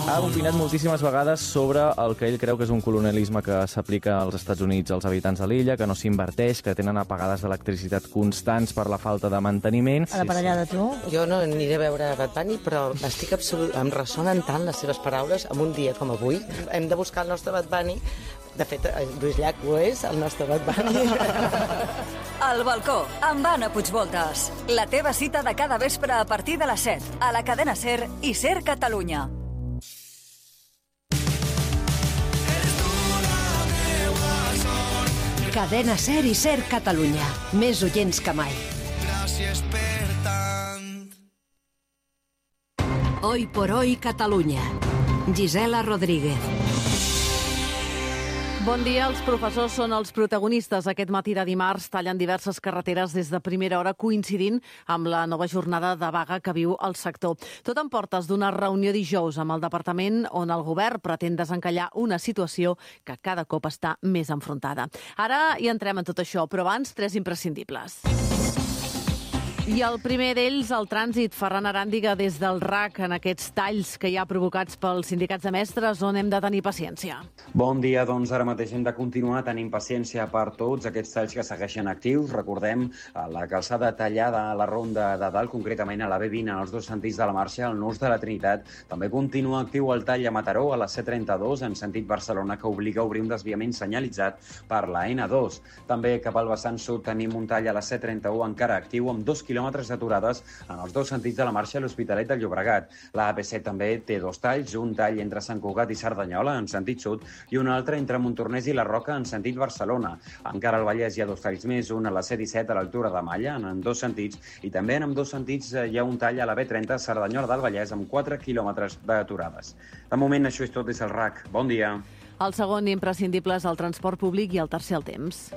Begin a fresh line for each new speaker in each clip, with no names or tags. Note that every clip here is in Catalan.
Ha opinat moltíssimes vegades sobre el que ell creu que és un colonialisme que s'aplica als Estats Units als habitants de l'illa, que no s'inverteix, que tenen apagades d'electricitat constants per la falta de manteniment.
A la parellada, tu?
Jo no aniré a veure Bad Bunny, però em ressonen tant les seves paraules en un dia com avui. Hem de buscar el nostre Bad Bunny. De fet, Lluís Llach ho és, el nostre Bad Bunny.
Al balcó, amb Anna Puigvoltes. La teva cita de cada vespre a partir de les 7, a la cadena SER i SER Catalunya.
Cadena SER i SER Catalunya. Més oients que mai.
Gràcies per tant.
Hoy por hoy Catalunya. Gisela Rodríguez.
Bon dia. Els professors són els protagonistes. Aquest matí de dimarts tallen diverses carreteres des de primera hora, coincidint amb la nova jornada de vaga que viu el sector. Tot en portes d'una reunió dijous amb el departament on el govern pretén desencallar una situació que cada cop està més enfrontada. Ara hi entrem en tot això, però abans, tres imprescindibles. I el primer d'ells, el trànsit. Ferran Aràndiga des del RAC en aquests talls que hi ha provocats pels sindicats de mestres, on hem de tenir paciència.
Bon dia, doncs ara mateix hem de continuar tenint paciència per tots aquests talls que segueixen actius. Recordem la calçada tallada a la ronda de dalt, concretament a la B20 en els dos sentits de la marxa, al nus de la Trinitat. També continua actiu el tall a Mataró, a la C32, en sentit Barcelona, que obliga a obrir un desviament senyalitzat per la N2. També cap al vessant sud tenim un tall a la C31 encara actiu, amb 2 quilòmetres d'aturades en els dos sentits de la marxa a l'Hospitalet del Llobregat. La AP7 també té dos talls, un tall entre Sant Cugat i Cerdanyola en sentit sud i un altre entre Montornès i la Roca en sentit Barcelona. Encara al Vallès hi ha dos talls més, un a la C17 a l'altura de Malla en dos sentits i també en ambdós sentits hi ha un tall a la B30 a Cerdanyola del Vallès amb 4 quilòmetres d'aturades. De moment això és tot des del RAC. Bon dia.
El segon imprescindible és el transport públic i el tercer el temps.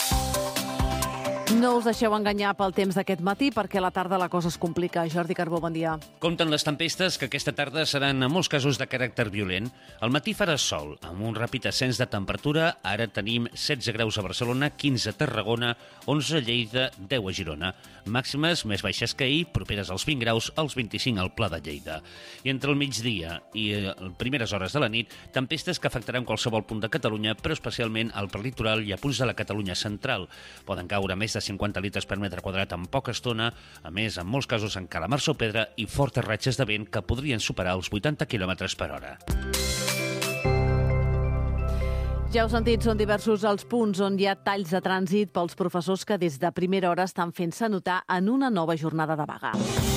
No us deixeu enganyar pel temps d'aquest matí perquè a la tarda la cosa es complica. Jordi Carbó, bon dia.
Compten les tempestes que aquesta tarda seran en molts casos de caràcter violent. Al matí farà sol, amb un ràpid ascens de temperatura. Ara tenim 16 graus a Barcelona, 15 a Tarragona, 11 a Lleida, 10 a Girona. Màximes més baixes que ahir, properes als 20 graus, als 25 al Pla de Lleida. I entre el migdia i primeres hores de la nit, tempestes que afectaran qualsevol punt de Catalunya, però especialment al prelitoral i a punts de la Catalunya central. Poden caure més de 50 litres per metre quadrat en poca estona, a més, en molts casos en calamarsa o pedra i fortes ratxes de vent que podrien superar els 80 km per hora.
Ja heu sentit, són diversos els punts on hi ha talls de trànsit pels professors que des de primera hora estan fent-se notar en una nova jornada de vaga.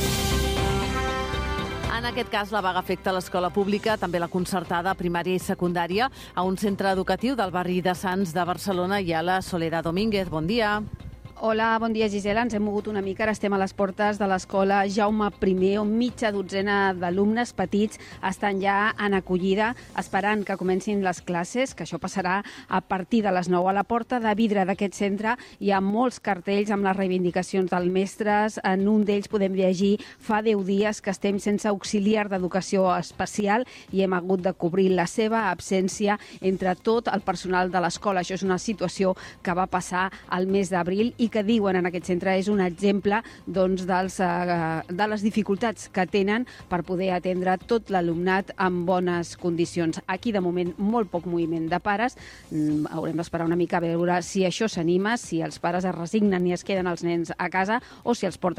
En aquest cas, la vaga afecta l'escola pública, també la concertada, primària i secundària, a un centre educatiu del barri de Sants de Barcelona. Hi ha la Soledad Domínguez. Bon dia.
Hola, bon dia, Gisela. Ens hem mogut una mica. Ara estem a les portes de l'escola Jaume I, on mitja dotzena d'alumnes petits estan ja en acollida, esperant que comencin les classes, que això passarà a partir de les 9. A la porta de vidre d'aquest centre hi ha molts cartells amb les reivindicacions dels mestres. En un d'ells podem llegir: fa 10 dies que estem sense auxiliar d'educació especial i hem hagut de cobrir la seva absència entre tot el personal de l'escola. Això és una situació que va passar al mes d'abril i que diuen en aquest centre és un exemple doncs, de les dificultats que tenen per poder atendre tot l'alumnat en bones condicions. Aquí, de moment, molt poc moviment de pares. Haurem d'esperar una mica a veure si això s'anima, si els pares es resignen i es queden els nens a casa o si els porten